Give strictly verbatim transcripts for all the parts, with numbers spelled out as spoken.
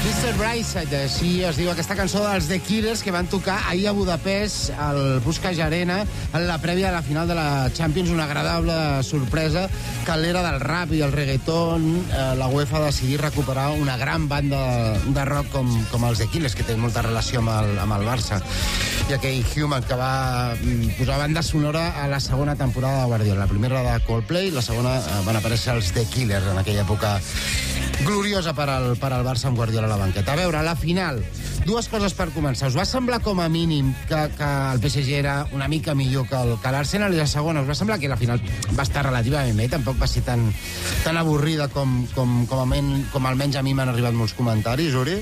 mister Brightside, així es diu aquesta cançó dels The Killers, que van tocar ahir a Budapest, al Puskás Arena, en la prèvia de la final de la Champions. Una agradable sorpresa que a l'era del rap i el reggaeton eh, la UEFA ha decidit recuperar una gran banda de rock com, com els The Killers, que té molta relació amb el, amb el Barça. I aquell Human que va posar banda sonora a la segona temporada de Guardiola. La primera de Coldplay, la segona eh, van aparèixer els The Killers en aquella època gloriosa per al, per al Barça amb Guardiola a la banqueta. A veure, la final, dues coses per començar. Us va semblar com a mínim que, que el P S G era una mica millor que el, que l'Arsenal? I la segona, us va semblar que la final va estar relativament bé, tampoc va ser tan, tan avorrida com, com, com, almenys, com almenys a mi m'han arribat molts comentaris, Uri?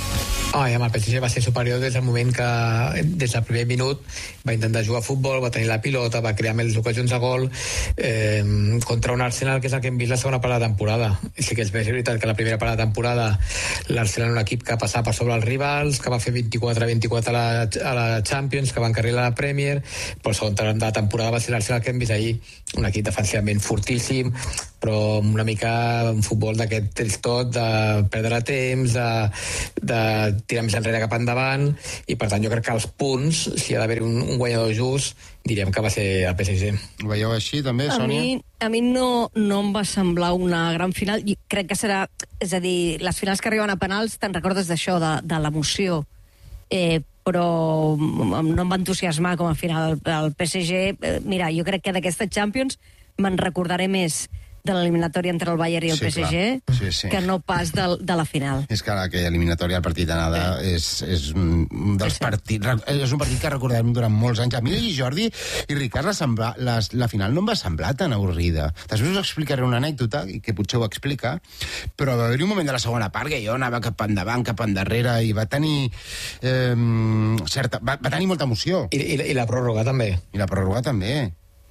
Oh, ja, el P S G va ser superior des del moment que, des del primer minut, va intentar jugar a futbol, va tenir la pilota, va crear més ocasions de gol eh, contra un Arsenal que és el que hem vist la segona part de la temporada. I sí que és veritat que la primera part de la temporada l'Arsenal era un equip que passava per sobre els rivals, que va fer vint-i-quatre a vint-i-quatre a la, a la Champions, que va encarrilar a la Premier, però la segona de la temporada va ser l'Arsenal que hem vist ahir, un equip defensivament fortíssim, però una mica un futbol d'aquest temps tot, de perdre temps, de, de tirar més enrere cap endavant, i per tant jo crec que els punts, si ha d'haver un, un guanyador just, diríem que va ser el P S G. Ho veieu així també, Sònia? A mi, a mi no, no em va semblar una gran final. I crec que serà, és a dir, les finals que arriben a penals te'n recordes d'això, de, de l'emoció, eh, però no em va entusiasmar com a final el P S G. Eh, mira, jo crec que d'aquesta Champions me'n recordaré més de l'eliminatòria entre el Bayern i el sí, P S G sí, sí. que no pas de, de la final. És que aquella eliminatòria, el partit d'anada, sí. és, és un dels sí, partits... És un partit que recordem durant molts anys. A mi i Jordi i Ricard la, sembla, la, la final no em va semblar tan avorrida. Després us explicaré una anècdota, que potser ho explica, però va haver-hi un moment de la segona part que jo anava cap endavant, cap endarrere, i va tenir eh, certa... Va, va tenir molta emoció. I, i, i la pròrroga també. I la pròrroga també.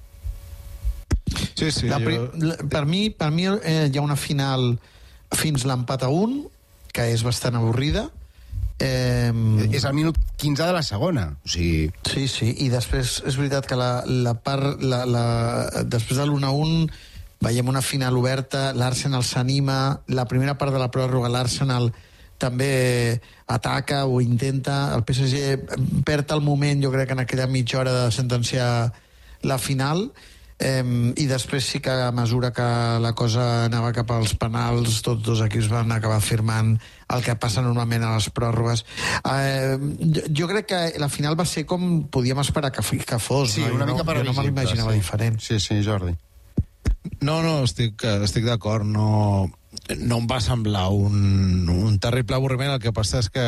Sí, sí, la, jo... la, per mi, per mi eh, hi ha una final fins l'empat a un, que és bastant avorrida. Eh, és al minut quinze de la segona. O sigui... Sí, sí, i després és veritat que la, la part... La, la, després de l'u a un veiem una final oberta, l'Arsenal s'anima, la primera part de la pròrroga l'Arsenal també ataca o intenta, el P S G perd el moment, jo crec, en aquella mitja hora de sentenciar la final. Um, i després sí que a mesura que la cosa anava cap als penals, tots dos equips van acabar firmant el que passa normalment a les pròrrogues. Uh, jo, jo crec que la final va ser com podíem esperar que, que fos. Sí, no? una no, mica jo no me l'imaginava sí. diferent. Sí, sí, Jordi. No, no, estic, estic d'acord. No, no em va semblar un, un terrible avorriment. El que passa és que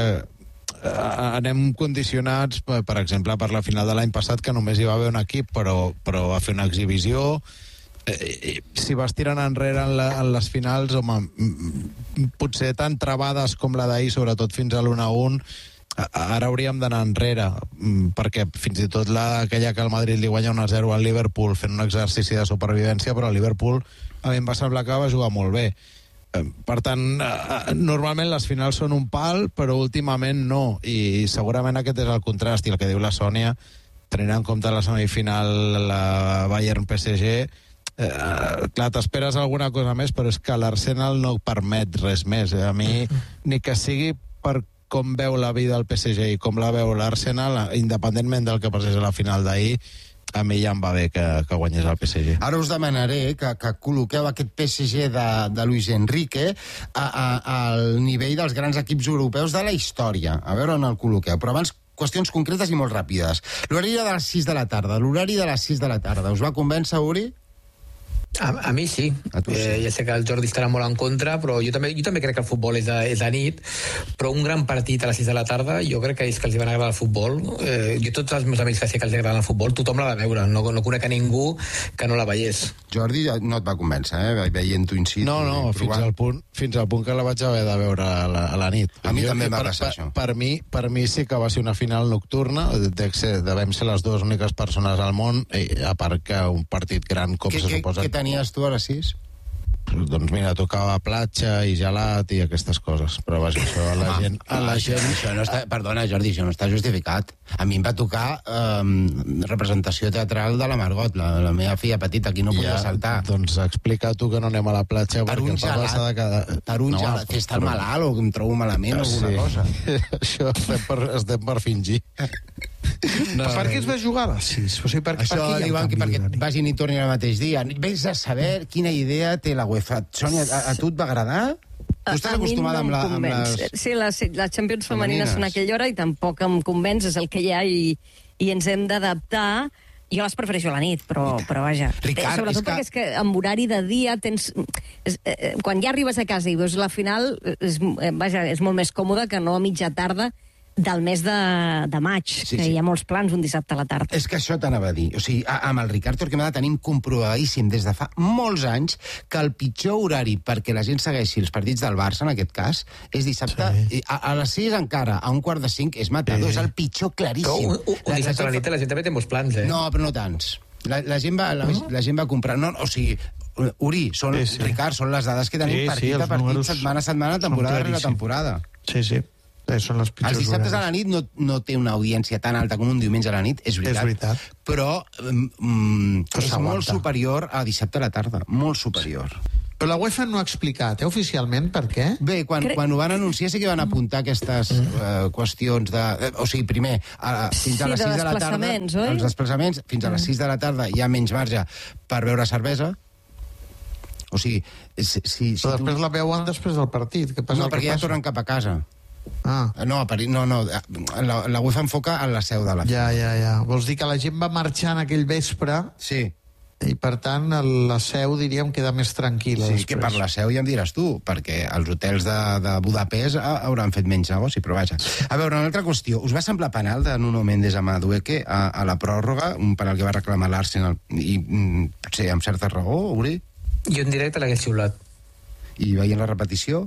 anem condicionats, per exemple, per la final de l'any passat, que només hi va haver un equip, però, però va fer una exhibició. Eh, si vas tirant enrere en, la, en les finals, home, potser tan travades com la d'ahir, sobretot fins a l'u a un, ara hauríem d'anar enrere, perquè fins i tot la, aquella que el Madrid li guanya un a zero al Liverpool fent un exercici de supervivència, però el Liverpool a mi em va semblar que va jugar molt bé. Per tant, normalment les finals són un pal, però últimament no, i segurament aquest és el contrast, i el que diu la Sònia, tenint en compte la semifinal, la Bayern-P S G, eh, clar, t'esperes alguna cosa més, però és que l'Arsenal no permet res més. A mi, ni que sigui per com veu la vida el P S G i com la veu l'Arsenal, independentment del que passés a la final d'ahir, a mi ja em va bé que, que guanyés el P S G. Ara us demanaré que, que col·loqueu aquest P S G de, de Luis Enrique a, a, al nivell dels grans equips europeus de la història. A veure on el col·loqueu. Però abans, qüestions concretes i molt ràpides. L'horari de les sis de la tarda. L'horari de les sis de la tarda. Us va convèncer, Uri? A, a mi sí. A tu sí. Eh, ja sé que el Jordi estarà molt en contra, però jo també, jo també crec que el futbol és de, és de nit, però un gran partit a les sis de la tarda, jo crec que és que els van agradar el futbol. Eh, jo tots els meus amics que sé que els agrada el futbol, tothom l'ha de veure. No, no conec a ningú que no la veiés. Jordi, no et va convèncer, eh? Veient-ho in situ. No, no, fins al, punt, fins al punt que la vaig haver de veure a la, a la nit. A mi jo, també em va per, passar per, això. Per mi, per mi sí que va ser una final nocturna, devem ser les dues úniques persones al món, i a part que un partit gran com què, se suposa... Què tenies tu a les sis? doncs mira, tocava platja i gelat i aquestes coses. Però vaja, això a la Home, gent... A la això, gent... això no està, perdona, Jordi, això no està justificat. A mi em va tocar eh, representació teatral de la Margot, la, la meva filla petita, aquí no podia Ja, saltar. doncs explica tu que no anem a la platja Per perquè un el Papa gelat, s'ha de quedar... per un No, gelat, però- que està el malalt o que em trobo malament o alguna cosa. Això estem per, estem per fingir. No, per què es va jugar a les sis? O sigui, per, Això per què hi ha un diuen que canvi perquè d'horari? vagin i tornin al mateix dia. Vés a saber quina idea té la UEFA. Sònia, a, a tu et va agradar? Tu estàs A mi acostumada no amb, la, em amb convenç. les... Sí, les, les Champions femenines femenines. són a aquella hora i tampoc em convenç, és el que hi ha i, i ens hem d'adaptar. Jo les prefereixo a la nit, però, però vaja. Ricard, Eh, Sobretot és que- perquè és que amb horari de dia tens... És, eh, quan ja arribes a casa i veus la final, és, eh, vaja, és molt més còmode que no a mitja tarda del mes de, de maig, Sí, que sí. hi ha molts plans un dissabte a la tarda. És que això t'anava a dir. O sigui, a, amb el Ricard Torquemada tenim comprovadíssim des de fa molts anys que el pitjor horari perquè la gent segueixi els partits del Barça, en aquest cas, és dissabte. Sí. A, a les sis encara, a un quart de cinc, és matador. Sí. És el pitjor Però claríssim. un, un, un dissabte a la nit la gent també té molts plans, eh? No, però no tants. La, la, gent, va, la, la gent va comprar... No, o sigui, Uri, són, Sí, sí. Ricard, són les dades que tenim Sí, sí, partit els a partit, números setmana a setmana, són temporada rere claríssims. temporada. Sí, sí. Eh, són les pitjors Els dissabtes a la horaris. nit no, no té una audiència tan alta com un diumenge a la nit, és veritat. És veritat. Però mm, Però és s'aguanta. molt superior a dissabte a la tarda, molt superior. Però la UEFA no ha explicat, eh, oficialment, per què? Bé, quan, Cre- quan ho van anunciar sí que van apuntar aquestes uh, qüestions de... Eh, o sigui, primer, a, fins a Sí, les de sis de la tarda... desplaçaments, oi? Els desplaçaments, fins a les sis de la tarda hi ha menys marge per beure cervesa. O sigui, si, si, si Però després la veuen després del partit. Què passa? No, El que perquè ja passa? tornen cap a casa. Ah, No, a París, no, no. La, la UEFA enfoca en la seu de la... ja, ja, ja. Vols dir que la gent va marxar en aquell vespre Sí, i, per tant, el- la seu, diríem, queda més tranquil·la sí, després. que per la seu ja em diràs tu, perquè els hotels de, de Budapest ha- hauran fet menys negoci, però vaja. A veure, una altra qüestió. Us va semblar penal de Nuno Mendes a Madueke a, a la pròrroga, un penal que va reclamar l'Arsenal, i mm, potser amb certa raó, Uri? Jo en directe l'hagués xiulat. I veient la repetició?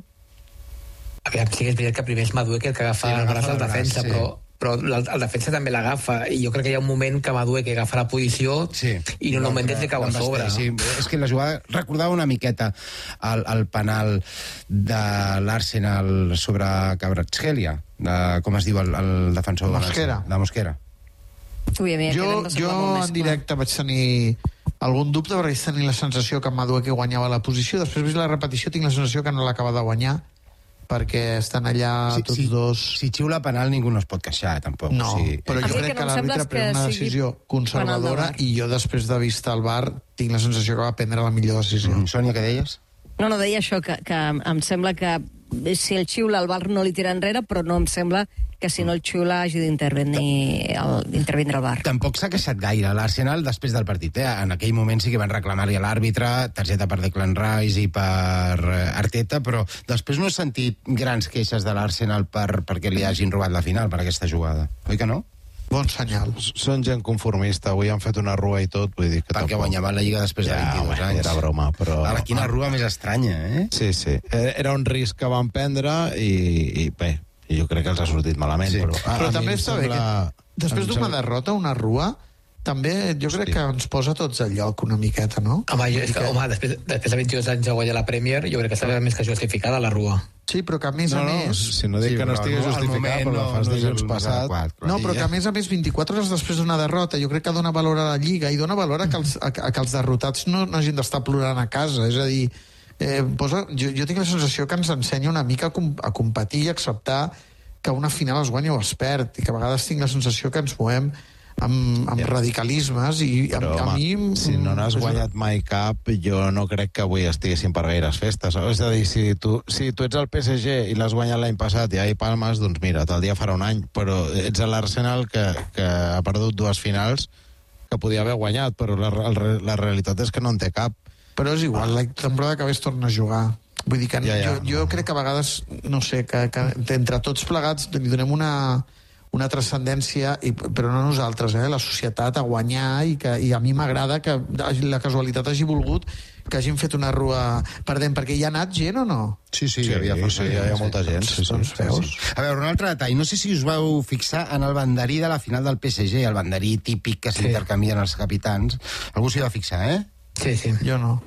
Aviam, sí que és veritat que primer és Madueke el que agafa Sí, el l'agafa braç al el braç, defensa, sí. però, però el, el defensa també l'agafa, i jo crec que hi ha un moment que Madueke agafa la posició Sí. i Nuno Mendes li cau a sobre. Sí, és que la jugada recordava una miqueta el, el penal de l'Arsenal sobre Kvaratskhelia, de, com es diu el, el defensor de Mosquera. l'Arsenal? De Mosquera. Ui, a mi Jo, aquest em va jo semblar molt més en clar. directe vaig tenir algun dubte, perquè vaig tenir la sensació que Madueke guanyava la posició. Després, vist la repetició, tinc la sensació que no l'acaba de guanyar, perquè estan allà Sí, tots sí, dos... Si xiula penal ningú no es pot queixar, tampoc. No, o sigui, però A jo mi crec que que no em sembla l'àrbitre és pren que una sigui decisió penal de conservadora VAR. i jo, després de vista el V A R, tinc la sensació que va prendre la millor decisió. Mm, Sònia, què deies? No, no, deia això, que, que em sembla que si el xiula el V A R no li tira enrere, però no em sembla que si no el xiula hagi d'intervenir el, d'intervindre el V A R. Tampoc s'ha queixat gaire l'Arsenal després del partit. Eh? En aquell moment sí que van reclamar-li a l'àrbitre, targeta per Declan Rice i per eh, Arteta, però després no he sentit grans queixes de l'Arsenal per, perquè li hagin robat la final per aquesta jugada. Oi que no? Bon senyal. Són gent conformista, avui han fet una rua i tot, vull dir que Perquè tampoc... guanyaven la Lliga després de Ja, vint-i-dos bueno, anys. era broma, però... Ara, quina rua més estranya, eh? Sí, sí. Eh, Era un risc que van prendre i, i bé, jo crec que els ha sortit malament, Sí. però... a- Però a mi també em està bé sembla- que després em d'una sembla- derrota, una rua, també jo crec Hosti. que ens posa tots al lloc una miqueta, no? Home, jo, és que, home després, després de vint-i-dos anys de guanyar la Premier, jo crec que està més que justificada la rua. Sí, però que a més No, a no, més... si no dic Sí, que no però estigui al justificat, moment però la no- fas no és dilluns el més passat... adequat, clar. No, però que a més a més vint-i-quatre hores després d'una derrota jo crec que dona valor a la Lliga i dona valor a que els, a, a que els derrotats no, no hagin d'estar plorant a casa, és a dir, eh, posa, jo, jo tinc la sensació que ens ensenya una mica a, com, a competir i acceptar que una final es guanya o es perd, i que a vegades tinc la sensació que ens movem amb, amb Ja. radicalismes i a, Però, a home, mi... si no n'has és una- guanyat mai cap, jo no crec que avui estiguessin per gaires festes. És a dir, si tu, si tu ets el P S G i l'has guanyat l'any passat i ahir palmes, doncs mira, tal dia farà un any, però ets a l'Arsenal que, que ha perdut dues finals que podia haver guanyat, però la, la, la realitat és que no en té cap. Però és igual, la temporada que ve es torna a jugar. Vull dir que Ja, ja. jo, jo crec que a vegades, no sé, que, que entre tots plegats li donem una, una transcendència, i, però no nosaltres, eh, la societat, a guanyar, i, que, i a mi m'agrada que la casualitat hagi volgut que hagin fet una rua perdent, perquè hi ha anat gent o no? Sí, sí, Sí, hi havia força sí, hi havia molta gent. Sí, sí, Doncs sí, veus? sí. A veure, un altre detall. No sé si us vau fixar en el banderí de la final del P S G, el banderí típic que s'intercanvien els capitans. Algú s'hi va fixar, eh? Sí, sí. Jo no.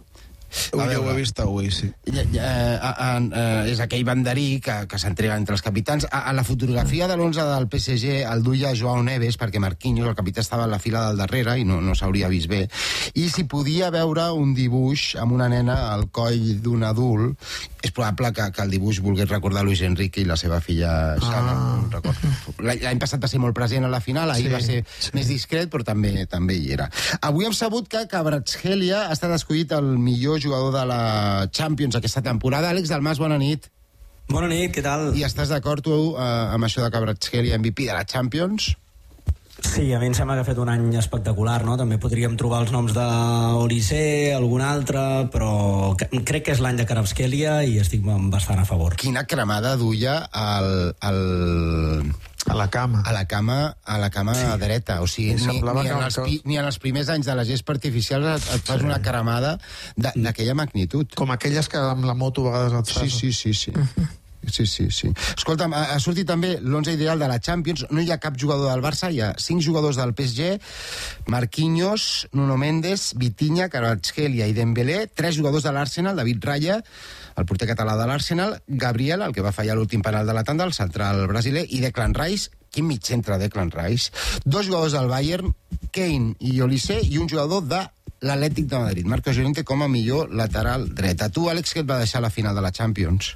Ho, jo ho he vist avui, sí. Ja, ja, eh, eh, és aquell banderí que, que s'entrega entre els capitans. A, a la fotografia de l'onze del P S G el duia Joao Neves, perquè Marquinhos, el capità, estava a la fila del darrere i no, no s'hauria vist bé. I s'hi podia veure un dibuix amb una nena al coll d'un adult. És probable que, que el dibuix volgués recordar Luis Enrique i la seva filla Xana. Ah. L'any passat va ser molt present a la final, ahir sí, va ser sí. més discret, però també també hi era. Avui hem sabut que Kvaratskhelia ha estat escollit el millor jugador de la Champions aquesta temporada. Àlex Dalmas, bona nit. Bona nit, què tal? I estàs d'acord tu eh, amb això de Kvaratskhelia M V P de la Champions? Sí, a mi em sembla que ha fet un any espectacular, no? També podríem trobar els noms d'Olise, algun altre, però crec que és l'any de Kvaratskhelia i estic bastant a favor. Quina cremada duia el... el... A la cama. A la cama, a la cama sí. dreta. O sigui, ni, ni, en els, ni en els primers anys de la gespa artificial et, et fas sí. una cremada d'aquella magnitud. Com aquelles que amb la moto a vegades et fas. Sí, sí, sí, sí. Uh-huh. Sí, sí, sí. Escolta'm, ha sortit també l'onze ideal de la Champions. No hi ha cap jugador del Barça, hi ha cinc jugadors del P S G, Marquinhos, Nuno Mendes, Vitinha, Kvaratskhelia i Dembélé, tres jugadors de l'Arsenal, David Raya, el porter català de l'Arsenal, Gabriel, el que va fallar l'últim penal de la tanda, el central brasiler, i Declan Rice, quin mig centre Declan Rice, dos jugadors del Bayern, Kane i Olise, i un jugador de l'Atlètic de Madrid, Marcos Llorente, com a millor lateral dret. A tu, Àlex, què et va deixar la final de la Champions?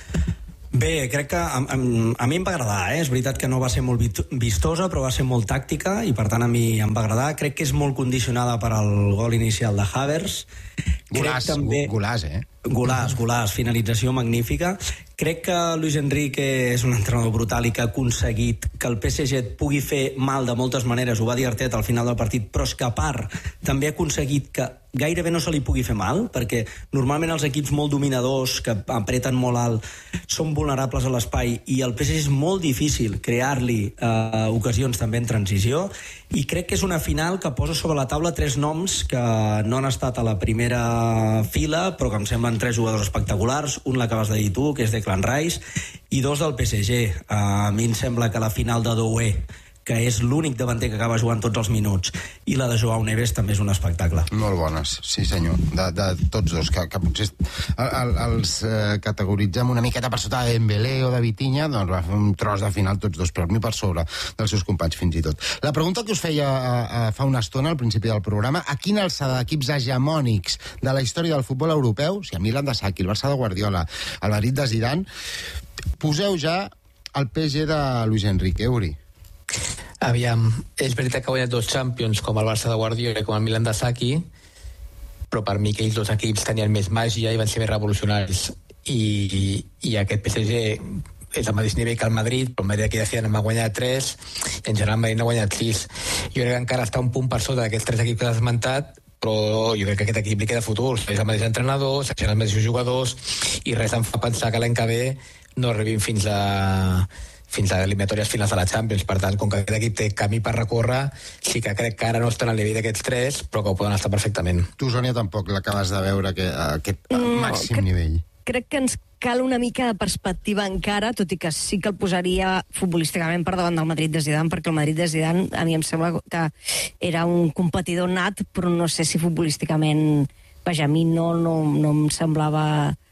Bé, crec que a, a, a mi em va agradar, eh? És veritat que no va ser molt vistosa, però va ser molt tàctica i per tant a mi em va agradar. Crec que és molt condicionada per al gol inicial de Havertz. Golàs, també... golàs, eh? Golàs, golàs, finalització magnífica. Crec que Luis Enrique és un entrenador brutal i que ha aconseguit que el P S G et pugui fer mal de moltes maneres. Ho va dir Arteta al final del partit, però és que a part també ha aconseguit que gairebé no se li pugui fer mal, perquè normalment els equips molt dominadors que apreten molt alt són vulnerables a l'espai i el P S G és molt difícil crear-li eh, ocasions també en transició, i crec que és una final que posa sobre la taula tres noms que no han estat a la primera fila, però que em semblen tres jugadors espectaculars. Un l'acabes de dir tu, que és Declan Rice, i dos del P S G. Eh, a mi em sembla que la final de Doué, que és l'únic davanter que acaba jugant tots els minuts, i la de Joao Neves també és un espectacle. Molt bones, sí senyor, de, de tots dos, que, que potser el, el, els eh, categoritzem una miqueta per sota de Dembélé o de Vitinha, doncs va fer un tros de final tots dos, però mi per sobre dels seus companys fins i tot. La pregunta que us feia a, a, fa una estona al principi del programa, a quina alçada d'equips hegemònics de la història del futbol europeu, o sigui, el Milan de Sacchi, el Barça de Guardiola, el Madrid de Zidane, poseu ja el P S G de Luis Enrique, Uri? Aviam, és veritat que ha guanyat dos Champions com el Barça de Guardiola i com el Milan de Sacchi, però per mi aquells dos equips tenien més màgia i van ser més revolucionaris, i, i aquest P S G és al mateix nivell que el Madrid, però el Madrid aquí decien ha guanyat tres i en general el Madrid n'ha guanyat sis. Jo crec que encara està un punt per sota d'aquests tres equips que has esmentat, però jo crec que aquest equip li queda futur. És el mateix entrenador, seran els mateixos jugadors, i res em fa pensar que l'any que ve no arribin fins a fins a eliminatòries finals de la Champions. Per tant, com que aquest equip té camí per recórrer, sí que crec que ara no estan al nivell d'aquests tres, però que ho poden estar perfectament. Tu, Sònia, tampoc l'acabes de veure, que, aquest no, màxim que, nivell. Crec que ens cal una mica de perspectiva encara, tot i que sí que el posaria futbolísticament per davant del Madrid de Zidane, perquè el Madrid de Zidane a mi em sembla que era un competidor nat, però no sé si futbolísticament... Vaja, a mi no, no, no em semblava...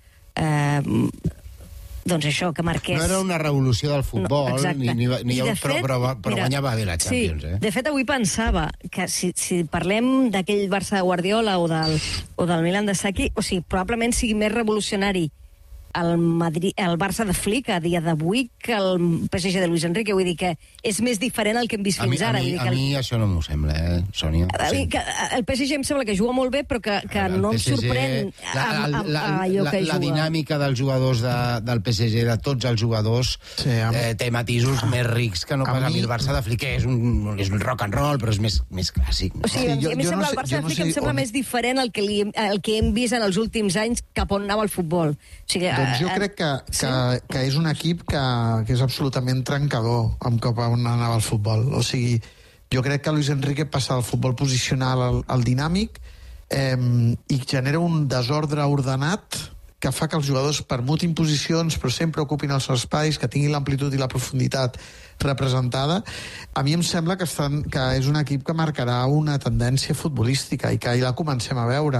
Eh, doncs això, que marqués... No era una revolució del futbol, no, ni, ni, ni de però, fet, però, però mira, guanyava bé la Champions. Sí, eh? De fet, avui pensava que si, si parlem d'aquell Barça de Guardiola o del, o del Milan de Sacchi, o sigui, probablement sigui més revolucionari el, Madrid, el Barça de Flick a dia d'avui que el P S G de Luis Enrique. Vull dir que és més diferent el que hem vist a fins mi, ara. A mi, vull dir a que mi el... això no m'ho sembla, eh, Sònia? A mi, que el P S G em sembla que juga molt bé, però que, que el no em P S G, sorprèn la, amb, amb, la, amb allò la, que la, juga. La dinàmica dels jugadors de, del P S G, de tots els jugadors, sí, amb... eh, té matisos ah, més rics que no pas a mi el Barça de Flick, que és un, és un rock and roll, però és més, més clàssic. O sigui, sí, jo, a mi jo sembla no el Barça de Flick no sé em sembla on... més diferent el que, li, el que hem vist en els últims anys cap on anava el futbol. O sigui, doncs jo crec que, que, sí? que és un equip que, que és absolutament trencador amb cap on anava el futbol. O sigui, jo crec que Luis Enrique passa del futbol posicional al, al dinàmic eh, i genera un desordre ordenat que fa que els jugadors permutin posicions però sempre ocupin els seus espais, que tinguin l'amplitud i la profunditat representada. A mi em sembla que, estan, que és un equip que marcarà una tendència futbolística i que ja la comencem a veure.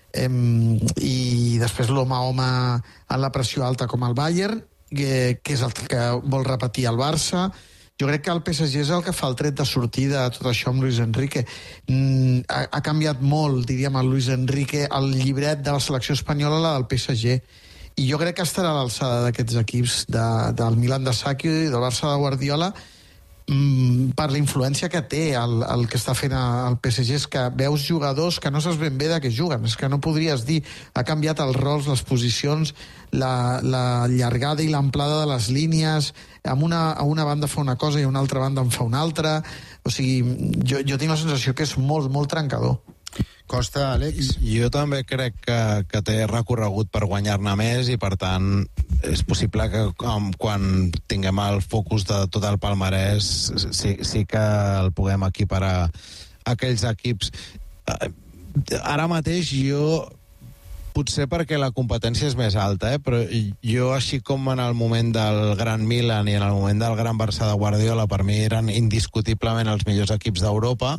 eh, i després l'home a home en la pressió alta com el Bayern, eh, que és el que vol repetir el Barça. Jo crec que el P S G és el que fa el tret de sortida de tot això amb Luis Enrique. Mm, ha, ha canviat molt, diríem, el Luis Enrique, el llibret de la selecció espanyola, la del P S G. I jo crec que estarà a l'alçada d'aquests equips, de, del Milan de Sacchi i del Barça de Guardiola, mm, per la influència que té el, el que està fent el P S G. És que veus jugadors que no saps ben bé de què juguen, és que no podries dir, ha canviat els rols, les posicions, la, la llargada i l'amplada de les línies, amb una, a una banda fa una cosa i a una altra banda en fa una altra. O sigui, jo, jo tinc la sensació que és molt, molt trencador. Costa, Àlex? Jo també crec que, que té recorregut per guanyar-ne més i, per tant, és possible que com, quan tinguem el focus de tot el palmarès sí, sí que el puguem equiparar a aquells equips. Ara mateix jo, potser perquè la competència és més alta, eh? Però jo, així com en el moment del Gran Milan i en el moment del Gran Barça de Guardiola, per mi eren indiscutiblement els millors equips d'Europa,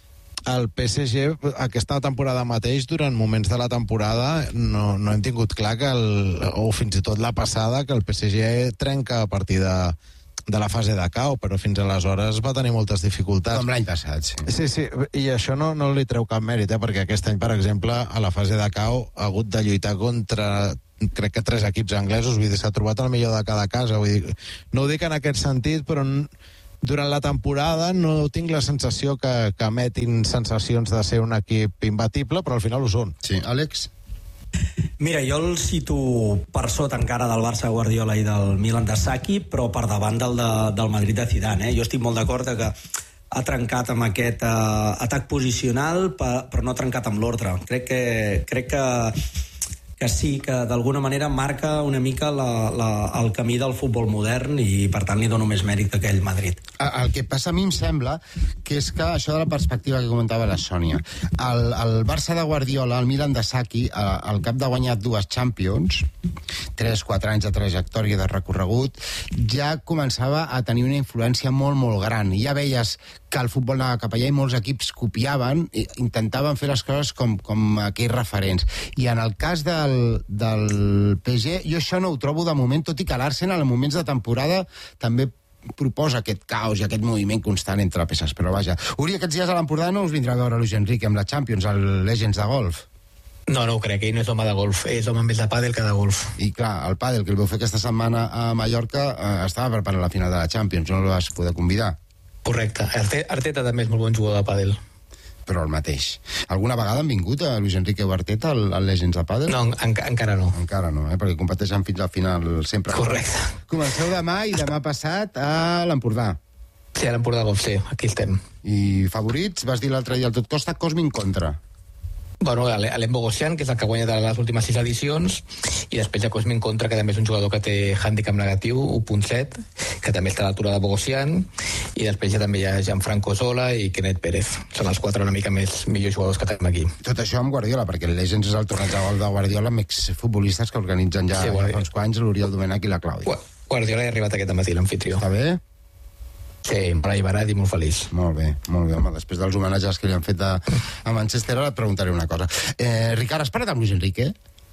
el P S G, aquesta temporada mateix, durant moments de la temporada, no, no hem tingut clar que el, o fins i tot la passada, que el P S G trenca a partir de, de la fase de cau, però fins aleshores va tenir moltes dificultats. Com l'any passat, sí. Sí, sí, i això no, no li treu cap mèrit, eh? Perquè aquest any, per exemple, a la fase de cau ha hagut de lluitar contra, crec que tres equips anglesos, vull dir, s'ha trobat el millor de cada casa, vull dir, no ho dic en aquest sentit, però durant la temporada no tinc la sensació que, que emetin sensacions de ser un equip imbatible, però al final ho són. Sí, Àlex? Mira, jo el cito per sota encara del Barça de Guardiola i del Milan de Sacchi, però per davant del, de, del Madrid de Zidane. Eh? Jo estic molt d'acord que ha trencat amb aquest uh, atac posicional, per, però no ha trencat amb l'ordre. Crec que, crec que, que sí, que d'alguna manera marca una mica la, la, el camí del futbol modern i, per tant, li dono més mèrit que aquell Madrid. El que passa a mi em sembla que és que això de la perspectiva que comentava la Sònia, el, el Barça de Guardiola, el Milan de Sacchi, al cap de guanyar dues Champions, tres quatre anys de trajectòria de recorregut, ja començava a tenir una influència molt, molt gran. I ja veies que el futbol anava cap allà i molts equips copiaven i intentaven fer les coses com, com aquells referents. I en el cas del, del P S G, jo això no ho trobo de moment, tot i que l'Arsenal en moments de temporada també proposa aquest caos i aquest moviment constant entre peces, però vaja. Uri, aquests dies a l'Empordà no us vindrà a veure Luis Enrique amb la Champions, el Legends de golf? No, no ho crec, ell no és home de golf, és home més de pàdel que de golf. I clar, el pàdel que el vau fer aquesta setmana a Mallorca eh, estava preparant la final de la Champions, no el vas poder convidar. Correcte, Arteta també és molt bon jugador de pàdel. Però el mateix. Alguna vegada han vingut a Luis Enrique o Arteta al, al Legends de Pàdel? No, en, encara no. Encara no, eh? Perquè competeixen fins al final sempre. Correcte. Comenceu demà i demà passat a l'Empordà. Sí, a l'Empordà Golf, sí, aquí estem. I favorits? Vas dir l'altre dia al Tot Costa, Cosmin contra. Bueno, Alem Bogosian, que és el que ha guanyat les últimes sis edicions, i després ja Cosmin Contra, que també és un jugador que té hàndicap negatiu, u punt set, que també està a l'altura de Bogosian, i després ja també hi ha Gianfranco Zola i Kenneth Pérez. Són els quatre una mica més millors jugadors que tenim aquí. Tot això amb Guardiola, perquè el Legends és el torneig de gol de Guardiola amb exfutbolistes que organitzen ja, sí, ja fa uns quants, l'Oriol Domènech i la Clàudia. Guardiola ha arribat aquest matí, l'anfitrió. Està bé? Sí, molt alliberat i molt feliç. Molt bé, molt bé, home. Després dels homenatges que li han fet a, a Manchester, ara et preguntaré una cosa. Eh, Ricard, has parat amb Luis Enrique?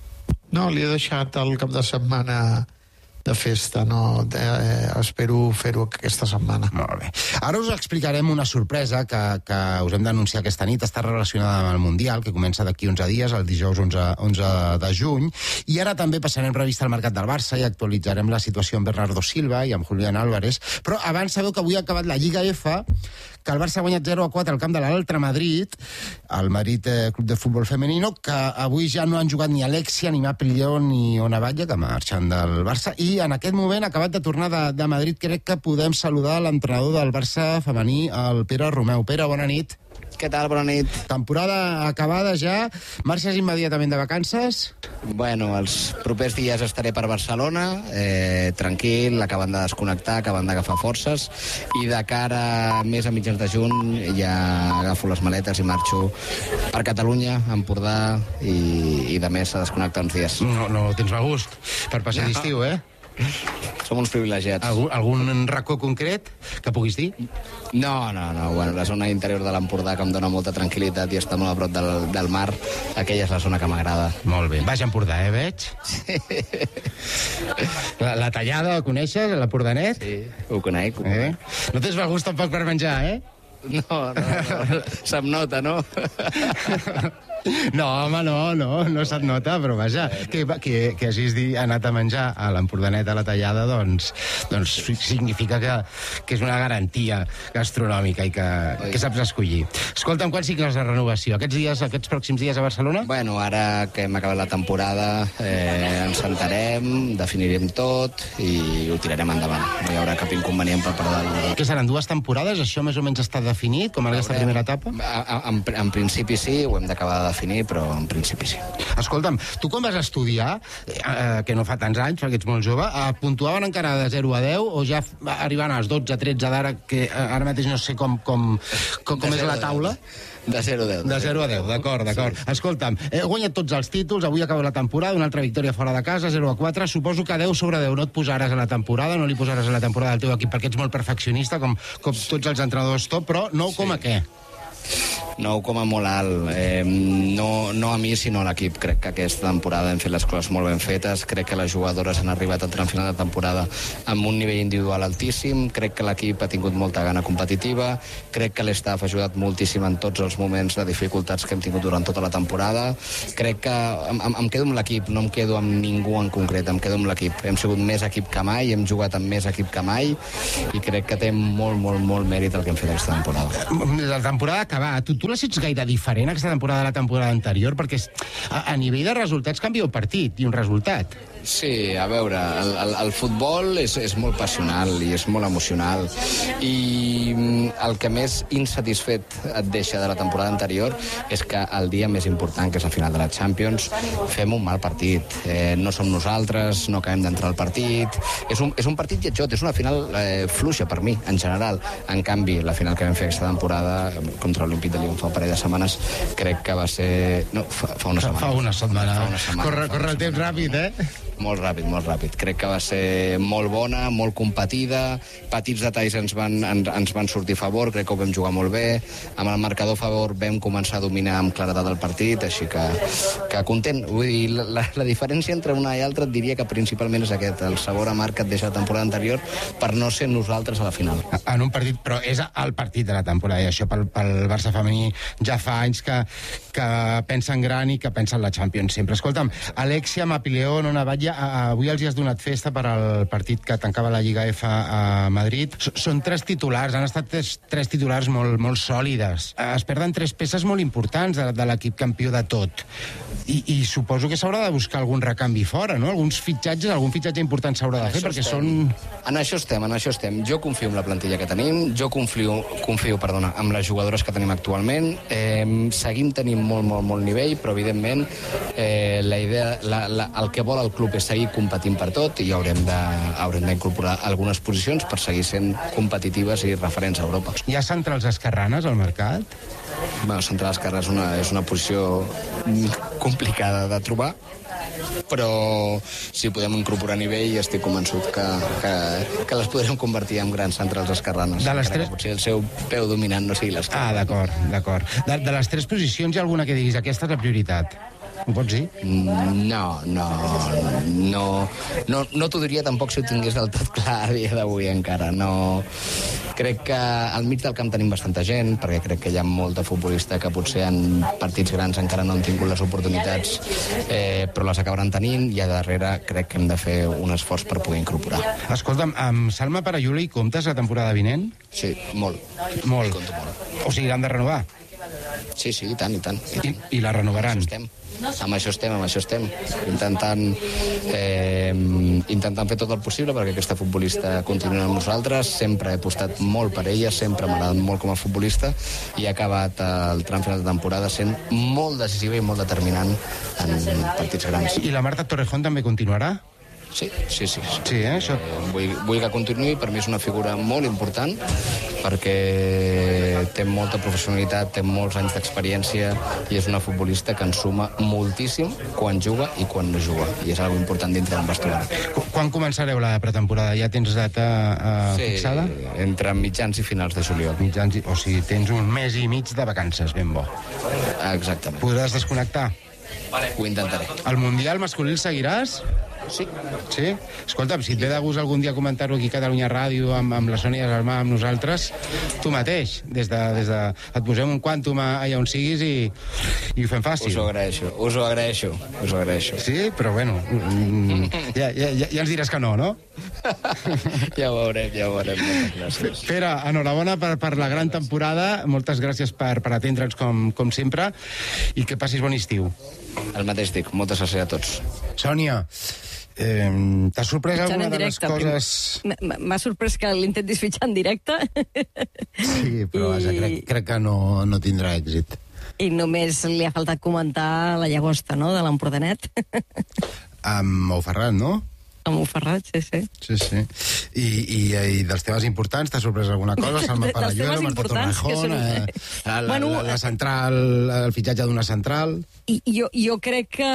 No, li he deixat el cap de setmana de festa, no, eh, espero fer-ho aquesta setmana. Molt bé. Ara us explicarem una sorpresa que, que us hem d'anunciar aquesta nit, està relacionada amb el Mundial, que comença d'aquí onze dies, el dijous onze, onze de juny, i ara també passarem revista al mercat del Barça i actualitzarem la situació amb Bernardo Silva i amb Julián Álvarez, però abans sabeu que avui ha acabat la Lliga F, que el Barça ha guanyat zero a quatre al camp de l'Altre Madrid, el Madrid eh, Club de Futbol Femenino, que avui ja no han jugat ni Alexia, ni Mapilló, ni Ona Batlle, que marxen del Barça, i en aquest moment, acabat de tornar de, de Madrid, crec que podem saludar l'entrenador del Barça femení, el Pere Romeu. Pere, bona nit. Què tal? Bona nit. Temporada acabada ja. Marxes immediatament de vacances? Bueno, els propers dies estaré per Barcelona, eh, tranquil, acabant de desconnectar, acabant d'agafar forces, i de cara més a mitjans de juny ja agafo les maletes i marxo per Catalunya, Empordà, i, i de més a desconnectar uns dies. No, no tens mal gust per passar no. l'estiu, eh? Som uns privilegiats. Algun, algun racó concret que puguis dir? No, no, no. Bueno, la zona interior de l'Empordà, que em dona molta tranquil·litat i està molt a prop del, del mar, aquella és la zona que m'agrada. Molt bé. Baix Empordà, eh, veig? Sí. La, la Tallada, la coneixes, l'Empordanet? Sí, ho conec. Ho conec. Eh? No tens mal gust tampoc per menjar, eh? No, no, no. Se'm nota, no? No, home, no, no, no se't nota, però vaja, que, que, que hagis dit, anat a menjar a l'Empordanet a la Tallada, doncs, doncs significa que, que és una garantia gastronòmica i que, que saps escollir. Escolta'm, quan cicles de renovació? Aquests dies, aquests pròxims dies a Barcelona? Bueno, ara que hem acabat la temporada, eh, ens sentarem, definirem tot i ho tirarem endavant. No hi haurà cap inconvenient per part del... Que seran dues temporades? Això més o menys està definit, com aquesta primera etapa? En, en principi sí, ho hem d'acabar de definir, però en principi sí. Escolta'm, tu quan vas estudiar, eh, que no fa tants anys, perquè ets molt jove, eh, puntuaven encara de zero a deu o ja arribaven als dotze, tretze d'ara, que eh, ara mateix no sé com, com, com, com és la taula? De zero a deu. De zero a deu, d'acord, d'acord. Sí. Escolta'm, he guanyat tots els títols, avui acaba la temporada, una altra victòria fora de casa, zero a quatre, suposo que deu sobre deu no et posaràs a la temporada, no li posaràs a la temporada al teu equip perquè ets molt perfeccionista, com, com tots els entrenadors top, però nou sí. Com a què? nou com a molt alt. Eh, no, no a mi, sinó a l'equip. Crec que aquesta temporada hem fet les coses molt ben fetes. Crec que les jugadores han arribat a final de temporada amb un nivell individual altíssim. Crec que l'equip ha tingut molta gana competitiva. Crec que l'estaf ha ajudat moltíssim en tots els moments de dificultats que hem tingut durant tota la temporada. Crec que em, em quedo amb l'equip, no em quedo amb ningú en concret, em quedo amb l'equip. Hem sigut més equip que mai, hem jugat amb més equip que mai i crec que té molt, molt, molt mèrit el que hem fet aquesta temporada. La temporada acaba. Tu, tu la sents gaire diferent aquesta temporada de la temporada anterior? Perquè a, a nivell de resultats canvia un partit i un resultat. Sí, a veure, el, el, el futbol és, és molt passional i és molt emocional i el que més insatisfet et deixa de la temporada anterior és que el dia més important, que és la final de la Champions, fem un mal partit. Eh, no som nosaltres, no acabem d'entrar al partit. És un, és un partit lletjot, és una final eh, fluixa per mi, en general. En canvi, la final que vam fer aquesta temporada contra l'Olímpic de Lyon fa un parell de setmanes, crec que va ser... No, fa, fa una setmana. Fa una setmana. Fa una setmana corre fa corre una el temps ràpid, eh? Molt ràpid, molt ràpid. Crec que va ser molt bona, molt competida, petits detalls ens van, ens, ens van sortir a favor, crec que ho vam jugar molt bé, amb el marcador a favor vam començar a dominar amb claredat el partit, així que, que content. Vull dir, la, la diferència entre una i altra et diria que principalment és aquest, el sabor amarg que et deixa la temporada anterior per no ser nosaltres a la final. En un partit, però és el partit de la temporada, i això pel, pel Barça femení ja fa anys que, que pensa en gran i que pensa en la Champions sempre. Escolta'm, Alexia, Mapileón, Ona Batlle, avui els hi has donat festa per al partit que tancava la Lliga F a Madrid. Són tres titulars, han estat tres, tres titulars molt, molt sòlides. Es perden tres peces molt importants de, de l'equip campió de tot. I, i suposo que s'haurà de buscar algun recanvi fora, no? Alguns fitxatges, algun fitxatge important s'haurà de fer, perquè estem. són... En això estem, en això estem. Jo confio en la plantilla que tenim, jo confio, confio perdona, en les jugadores que tenim actualment. Eh, seguim tenint molt, molt, molt nivell, però evidentment eh, la idea, la, la, el que vol el club és seguir competint per tot i haurem de, haurem d'incorporar algunes posicions per seguir sent competitives i referents a Europa. Hi ha centrals esquerranes al mercat? Bueno, central esquerra és una, és una posició complicada de trobar, però si podem incorporar nivell estic convençut que, que, que les podrem convertir en grans centrals esquerranes. De les tres... Potser el seu peu dominant no sigui l'esquerra. Ah, d'acord, d'acord. De, de les tres posicions hi ha alguna que diguis aquesta és la prioritat? Ho pots dir? No, no, no, no, no t'ho diria tampoc si ho tingués del tot clar a dia d'avui encara, no. Crec que al mig del camp tenim bastanta gent, perquè crec que hi ha molta futbolista que potser en partits grans encara no han tingut les oportunitats, eh, però les acabaran tenint, i a darrere crec que hem de fer un esforç per poder incorporar. Escolta'm, amb Salma Parayula hi comptes la temporada vinent? Sí, molt. Molt. Hi compto molt. O sigui, l'han de renovar? Sí, sí, i tant, i tant. I, tant. I, i la renovaran? Amb això estem. Amb això estem, amb això estem. Intentant, eh, intentant fer tot el possible perquè aquesta futbolista continuï amb nosaltres. Sempre he apostat molt per ella, sempre m'ha agradat molt com a futbolista i ha acabat el tram final de temporada sent molt decisiva i molt determinant en partits grans. I la Marta Torrejón també continuarà? Sí, sí, sí. sí. Sí, eh, això. Eh, vull, vull que continuï, per mi és una figura molt important, perquè té molta professionalitat, té molts anys d'experiència i és una futbolista que ens suma moltíssim quan juga i quan no juga. I és algo important dintre del vestuari. Quan començareu la pretemporada? Ja tens data uh, Sí, fixada? entre mitjans i finals de juliol. Mitjans, i- o sigui, tens un mes i mig de vacances, ben bo. Exactament. Podràs desconnectar. Ho intentaré. El Mundial masculí el seguiràs? Sí. Sí? Escolta'm, si et ve de gust algun dia comentar-ho aquí a Catalunya Ràdio amb, amb la Sònia Germà, amb nosaltres, tu mateix, des de, des de, et posem un quàntum allà on siguis i, i ho fem fàcil. Us ho agraeixo, us ho agraeixo, us ho agraeixo. Sí, però bueno, mm, ja, ja, ja, ja ens diràs que no, no? Ja ho veurem, ja ho veurem. Moltes gràcies. Pere, enhorabona per, per la gran temporada, moltes gràcies per, per atendre'ns com, com sempre i que passis bon estiu. El mateix dic, moltes gràcies a tots. Sònia, eh, t'ha sorprès Fitxant alguna en de les directe. coses... M- M'ha sorprès que l'intentis fitxar en directe Sí, però vaja, I- crec, crec que no, no tindrà èxit. i només li ha faltat comentar la llagosta, no?, de l'Empordanet. Amb Ferran, no? Amb Montferrat, sí, sí. Sí, sí. I, i, I dels temes importants t'ha sorprès alguna cosa? Salma De- dels Paralluelo, temes Marta importants que Torrejón, són- eh, la, la, Bueno, la, la central, el fitxatge d'una central... I jo, jo crec que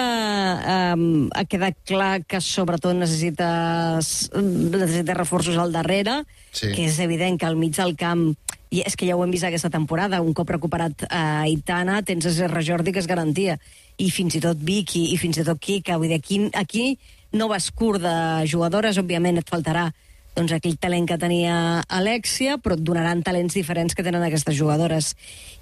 um, ha quedat clar que sobretot necessites, necessites reforços al darrere, Sí. que és evident que al mig del camp, i és que ja ho hem vist aquesta temporada, un cop recuperat a uh, Aitana, tens a Serra Jordi, que és garantia, i fins i tot Vicky, i fins i tot Kika, vull dir, aquí, aquí no vas curt de jugadores, òbviament et faltarà doncs, aquell talent que tenia Alexia, però et donaran talents diferents que tenen aquestes jugadores.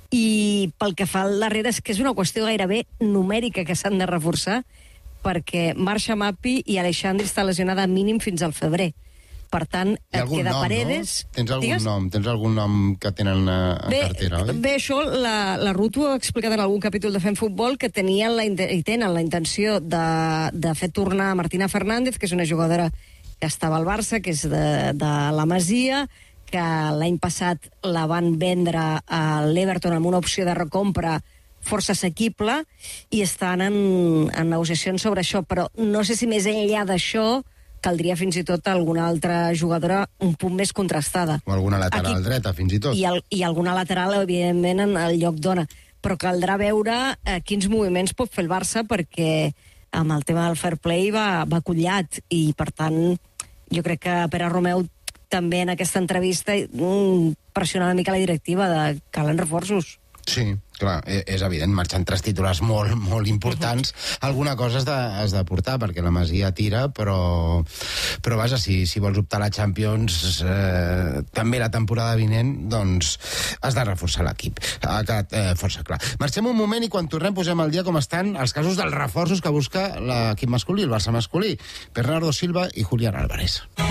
I pel que fa al darrere és que és una qüestió gairebé numèrica que s'han de reforçar, perquè Marxa Mapi i Alexandri està lesionada mínim fins al febrer. Per tant, Hi ha et algun queda nom, Paredes... no? Tens algun Digues? nom, tens algun nom que tenen a, a Bé, cartera, oi? bé, això la, la Ruth ho ha explicat en algun capítol de Fem Futbol, que tenien la, inte- i tenen la intenció de, de fer tornar Martina Fernández, que és una jugadora que estava al Barça, que és de, de la Masia, que l'any passat la van vendre a l'Everton amb una opció de recompra força assequible, i estan en, en negociacions sobre això, però no sé si més enllà d'això caldria fins i tot alguna altra jugadora un punt més contrastada. O alguna lateral Aquí- dreta, fins i tot. I, el, i alguna lateral, evidentment, en el lloc dona. Però caldrà veure eh, quins moviments pot fer el Barça, perquè amb el tema del fair play va, va collat, i per tant jo crec que Pere Romeu també en aquesta entrevista mm, pressiona una mica la directiva de calen reforços. Sí, clar, e- és evident, marxant tres titulars molt, molt importants. Alguna cosa has de, has de portar, perquè la Masia tira, però, però vaja, si, si vols optar a la Champions eh, també la temporada vinent, doncs has de reforçar l'equip. Ha quedat eh, força clar. Marxem un moment i quan tornem posem al dia com estan els casos dels reforços que busca l'equip masculí, el Barça masculí. Bernardo Silva i Julián Álvarez.